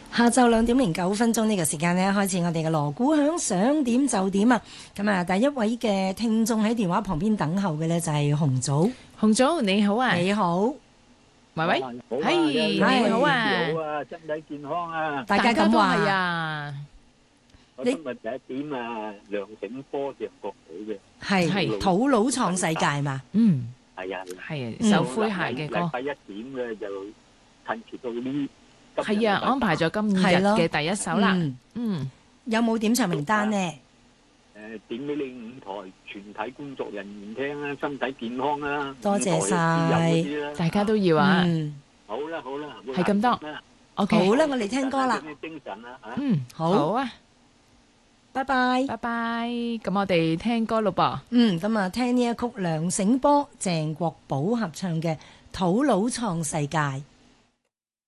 下晝2:09呢個時間呢，開始我哋嘅鑼鼓響，想點就點啊！咁啊，第一位嘅聽眾喺電話旁邊等候嘅呢，就係紅棗。 紅棗你好啊， 你好， 喂喂， 係你好啊， 好啊，身體健康啊！ 大家咁話係啊， 我今日第一點啊，梁醒波鄭國寶嘅， 係土佬創世界嘛？ 係啊， 係啊，手灰鞋嘅歌， 禮拜一點嘅就趁住到呢， 係啊，安排咗今日嘅第一首啦， 有冇點唱名單呢？ 點俾你五台全體工作人員聽啦，身體健康啦， 多謝晒， 大家都要啊， 好啦， 係咁多，OK， 好啦，我哋聽歌啦， 精神啦， 好啊， 拜拜， 拜拜，咁我哋聽歌咯噃， 咁啊，聽呢一曲梁醒波、鄭國寶合唱嘅《土佬創世界》。